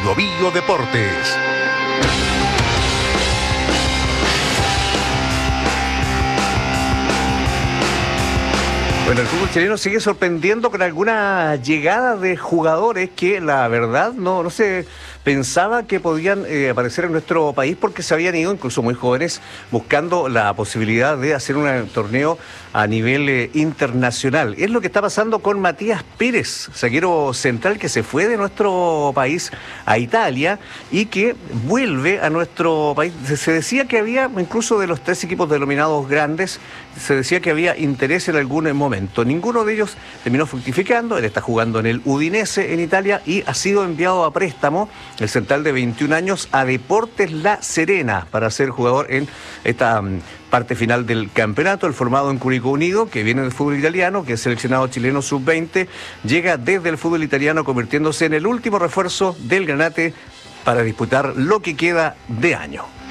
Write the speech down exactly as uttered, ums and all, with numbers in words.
Bio Bio Deportes. Bueno, el fútbol chileno sigue sorprendiendo con algunas llegadas de jugadores que la verdad no, no se pensaba que podían eh, aparecer en nuestro país porque se habían ido, incluso muy jóvenes, buscando la posibilidad de hacer un torneo a nivel eh, internacional. Es lo que está pasando con Matías Pérez, zaguero central que se fue de nuestro país a Italia y que vuelve a nuestro país. Se decía que había, incluso de los tres equipos denominados grandes, se decía que había interés en algún momento. Ninguno de ellos terminó fructificando. Él está jugando en el Udinese en Italia y ha sido enviado a préstamo, el central de veintiún años, a Deportes La Serena para ser jugador en esta um, parte final del campeonato. El formado en Curicó Unido, que viene del fútbol italiano, que es seleccionado chileno sub veinte, llega desde el fútbol italiano convirtiéndose en el último refuerzo del Granate para disputar lo que queda de año.